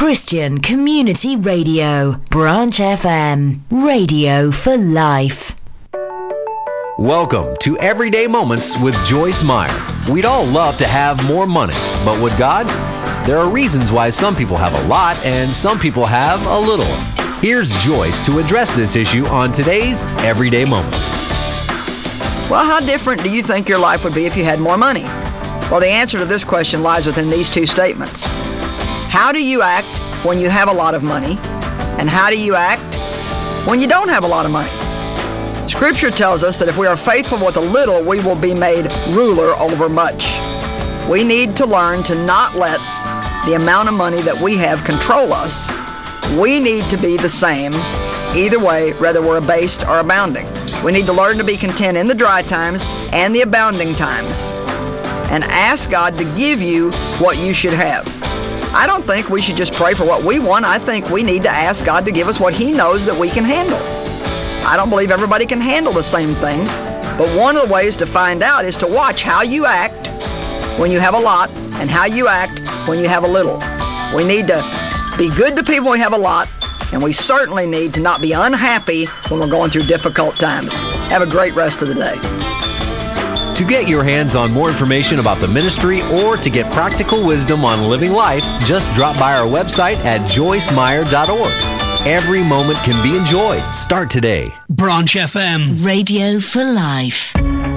Christian Community Radio, Branch FM, radio for life. Welcome to Everyday Moments with Joyce Meyer. We'd all love to have more money, but with God, there are reasons why some people have a lot and some people have a little. Here's Joyce to address this issue on today's Everyday Moment. Well, how different do you think your life would be if you had more money? Well, the answer to this question lies within these two statements. How do you act when you have a lot of money? And how do you act when you don't have a lot of money? Scripture tells us that if we are faithful with a little, we will be made ruler over much. We need to learn to not let the amount of money that we have control us. We need to be the same either way, whether we're abased or abounding. We need to learn to be content in the dry times and the abounding times, and ask God to give you what you should have. I don't think we should just pray for what we want. I think we need to ask God to give us what He knows that we can handle. I don't believe everybody can handle the same thing, but one of the ways to find out is to watch how you act when you have a lot and how you act when you have a little. We need to be good to people when we have a lot, and we certainly need to not be unhappy when we're going through difficult times. Have a great rest of the day. To get your hands on more information about the ministry or to get practical wisdom on living life, just drop by our website at joycemeyer.org. Every moment can be enjoyed. Start today. Branch FM, radio for life.